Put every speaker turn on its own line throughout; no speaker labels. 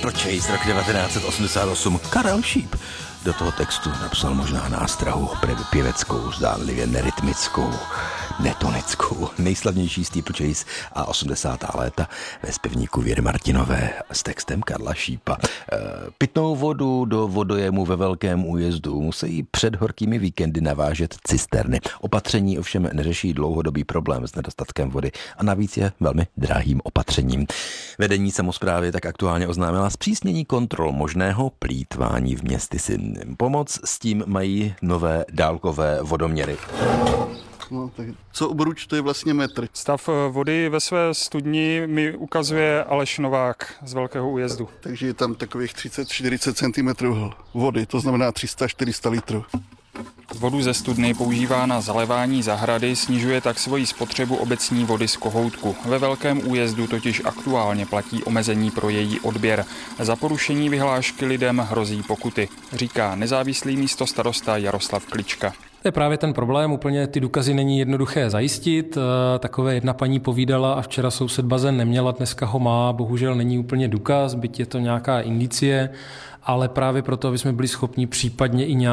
Steeplechase rok 1988. Karel Šíp do toho textu napsal možná nástrahu pěveckou, zdánlivě nerytmickou, netonickou. Nejslavnější Steeplechase a 80. léta ve zpěvníku Věry Martinové s textem Karla Šípa. Pitnou vodu do vodojemu ve Velkém Újezdu musí před horkými víkendy navážet cisterny. Opatření ovšem neřeší dlouhodobý problém s nedostatkem vody a navíc je velmi drahým opatřením. Vedení samosprávy tak aktuálně oznámila zpřísnění kontrol možného plýtvání v městysi. Pomoc s tím mají nové dálkové vodoměry.
No, tak co obruč, to je vlastně metr.
Stav vody ve své studni mi ukazuje Aleš Novák z Velkého Újezdu.
Takže je tam takových 30-40 cm vody, to znamená 300-400 litrů.
Vodu ze studny používá na zalevání zahrady, snižuje tak svoji spotřebu obecní vody z kohoutku. Ve Velkém Újezdu totiž aktuálně platí omezení pro její odběr. Za porušení vyhlášky lidem hrozí pokuty, říká nezávislý místostarosta Jaroslav Klička.
To je právě ten problém, úplně ty důkazy není jednoduché zajistit. Takové jedna paní povídala a včera soused bazén neměla, dneska ho má, bohužel není úplně důkaz, byť je to nějaká indicie, ale právě proto, aby jsme byli schopni případně i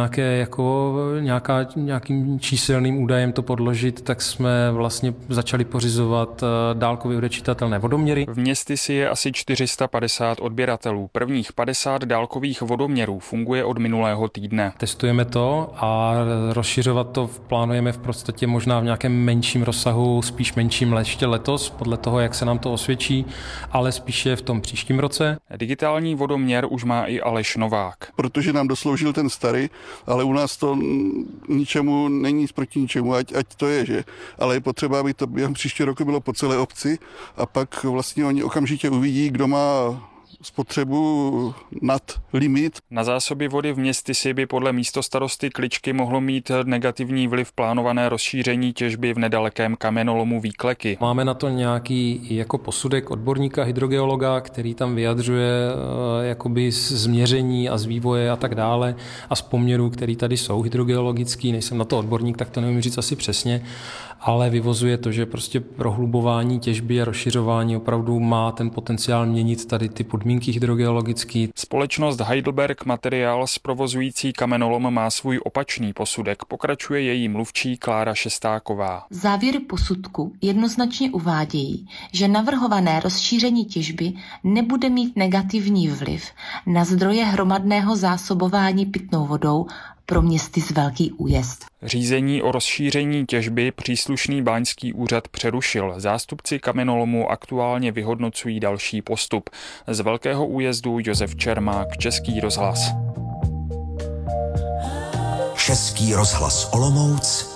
nějakým číselným údajem to podložit, tak jsme vlastně začali pořizovat dálkově odečitatelné vodoměry.
V městysi je asi 450 odběratelů. Prvních 50 dálkových vodoměrů funguje od minulého týdne.
Testujeme to a rozšiřovat to plánujeme v podstatě možná v nějakém menším rozsahu, spíš menším ještě letos, podle toho, jak se nám to osvědčí, ale spíše v tom příštím roce.
Digitální vodoměr už má i Aleš Novák.
Protože nám dosloužil ten starý, ale u nás to ničemu není proti ničemu, ať to je, že? Ale je potřeba, aby to během příští roku bylo po celé obci a pak vlastně oni okamžitě uvidí, kdo má spotřebu nad limit.
Na zásoby vody v městysi by podle místostarosty Kličky mohlo mít negativní vliv plánované rozšíření těžby v nedalekém kamenolomu Výkleky.
Máme na to nějaký jako posudek odborníka hydrogeologa, který tam vyjadřuje jakoby z měření a z vývoje a tak dále a z poměrů, který tady jsou hydrogeologický. Nejsem na to odborník, tak to nevím říct asi přesně, ale vyvozuje to, že prostě prohlubování těžby a rozšiřování opravdu má ten potenciál měnit tady ty podmínky hydrogeologické.
Společnost Heidelberg Materials provozující kamenolom má svůj opačný posudek, pokračuje její mluvčí Klára Šestáková.
Závěry posudku jednoznačně uvádějí, že navrhované rozšíření těžby nebude mít negativní vliv na zdroje hromadného zásobování pitnou vodou pro městys Velký Újezd.
Řízení o rozšíření těžby příslušný báňský úřad přerušil. Zástupci kamenolomu aktuálně vyhodnocují další postup. Z Velkého Újezdu Josef Čermák, Český rozhlas.
Český rozhlas Olomouc